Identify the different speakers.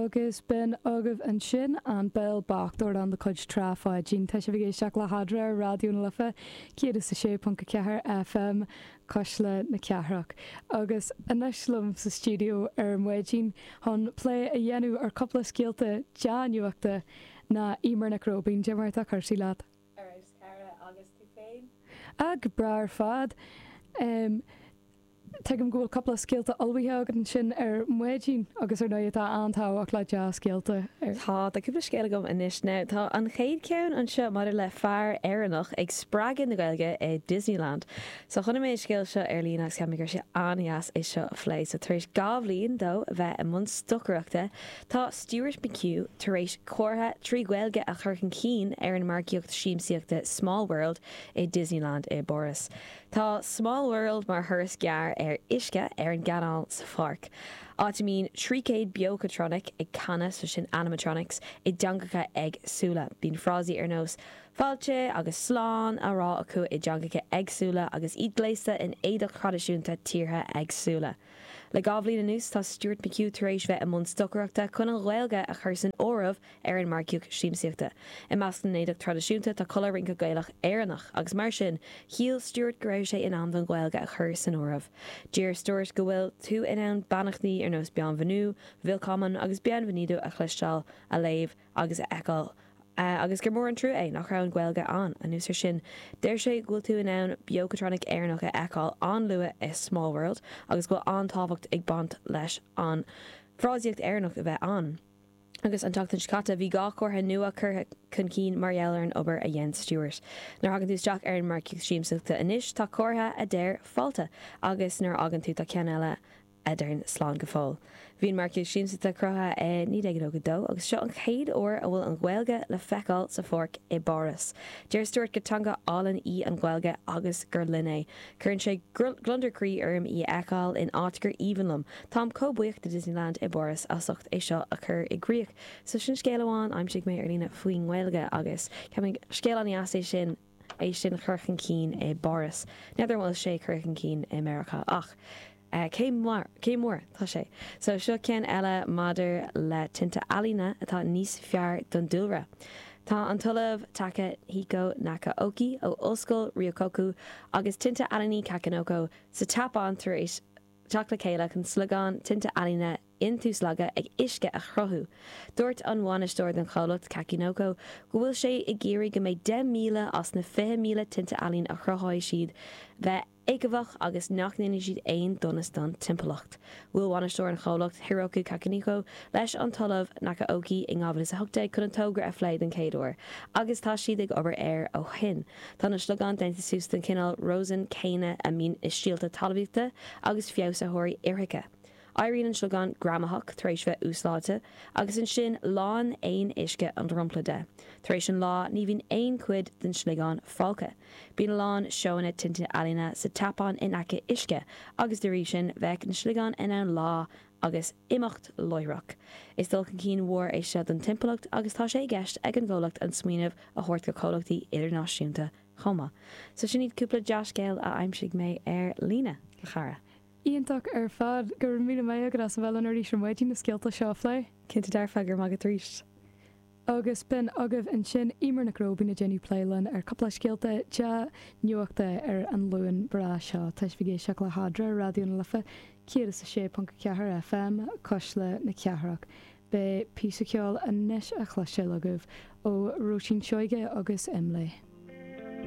Speaker 1: agus ben agah an sin an bell bachtor an de chuid tráfáid Jean te sé bhgé seach le hadra radioún lifa céad is sa 6.4 FM cosle na ceathraach. Agus inislumm sa studio muidín hon play a dhéanú ar coppla scéalta deanúachta na imar na crobín de marta chuirsí leat.
Speaker 2: Arás cara agus tú féin.
Speaker 1: Ag brar fad. Tegum gohfuil coppla scéalta alwaithe agan sin ar muidín agus ar nuitá antáach le de scéalta.
Speaker 2: Tá Tá cúpla scéala gom inis ná tá an chéad ceann an seo mar le fear éireannach ag spreagan na Gaeilge é Disneyland. So chuna méid scéal seo ar líon agus ceamar gur sé anías é seo phlé. So tar éis gábhlíonn dó a bheith an mun stocareachta tá Stuart McHugh tar éis cuatha trí Gaeilge a churchan cín ar an marcíocht síimsíochta Small World é Disneyland é Boris. Tá Small World mar thuras gear ar isce ar an gceannáil sa pharc. Áit mín trícéad biocatronic ag canna sa sin animatronics i deangacha ag súla. Bín frásaí ar nós fáilte agus sláán a rá acu i deangacha agsúla agus iad gléiste in éadach tradiisiúnta tíortha agsúla. Le gábhlín nús tá Stuart McHugh tar éis bheith an mun stocareachta chun an Gaeilge a chur san óramh ar an marcíocht síimsíochta. I measc na éadach tradiisiúnta tá colar rinca Gaelach éireannach agus mar sin chial Stuart go raibh sé in an Gaeilge a chur san óramh. Dír Stuart go bhfuil tú in ann bannachnaí ar nós bienvenue, bhilcoman agus bienvenido a chluisteáil a léamh agus a eáil. Agus gur mór an trú é nach raibh an Gaeilge an núsar sin. Déir sé ghfuil tú in ann biocatronic éireannach a eáil an lua is Small World agus ghfuil an tábhacht ag bant leis an phrásaíocht éireannach a bheith an. Agus an tatan scata bhí gá cuatha nua chur chun cín margheallar an obair a Jens Stewart. Nar hagan tú teach ar an marcíocht síimsíochta inis tá cuatha a déir fáilte agus nar agan tú tá cean eile idirn slán go fáil. Bhín marcíocht síimsíochta crutha ní dó agus seo an chéad uair a bhfuil an Gaeilge le feiceáil sa pharc i Boris. Deir Stuart go tanga álan í an Gaeilge agus gur linné. Cuireann sé glundarcrí orm í eáil in áitgur íhanlam. Tám cóbuíocht de Disneyland i Boris a sucht é seo a chur i gríoch. So sin scéalaháin aimsigh mé ar lína faoin Gaeilge agus ceimig scéal an é sin é sin churchan cín i Boris. Neidir bhfuil sé churchan cín i America ach. Cé mór tá sé. So seo cean eile madidir le tinta alína atá níos fear don dúlra. Tá an tulamh take Hiko Nakaoki ó Oscail Ryokoku agus tinta alaní Kakanoko sa tapán tar éis teach le céile chun slagán tinta alína intú slaga ag isce a chrothú. Dúirt an bhainisteoir den cholacht Kakinoko go bhfuil sé i ggéirí go méid 10,000 as na 20,000 tinta alín a chrothóid siad bheith éigehach agus nachnaine siad aon donas don timpplacht. Bhfuil bhainisteoir an cholacht Hiroku Kakaniko leis an talamh Nakaoki i ngábhfuil sa thugta chun an tógra a phléid an céadúir. Agus tá siad ag obair air ó hin. Tá na slagán dainte sús den cinál Rosen céine a mín is síalta talmhíochta agus fiosathirí Iricha. Airíonn an slagán gramachach tar éis bheith úsáilte agus an sin lán éon isce an rompla de. Tar éis an lá ní bhín aon cuid den slagán fáilce. Bín lán seoanna tinta alína sa tapán in aice isce agus de sin bheith an slagán in an lá agus imacht loireach. Is dul cín mhór é se don timpplacht agus tá sé gceist ag an ggólacht an smaoinemh a thuirt go chomhlachtaí idirnáisiúnta chuma. So sin iad cúpla deascéal a aimsigh mé ar lína le chara.
Speaker 1: Íontach ar fad gur mí mé agad as bhil an orí sem muidín na scéalta seo phlé.
Speaker 2: Cinnta dearfa gur magad tríist.
Speaker 1: Agus ben agah an sin imar na grobí na Jenny Playland ar coppla scéalta de nuachta ar an luúin bra seo. Teis bhgé seach le hadra radioún lifa céad sa 6.4 FM cosle na ceathraach. Be písa ceáil a níis a chluise agah ó Róisín Seoige agus Imlé.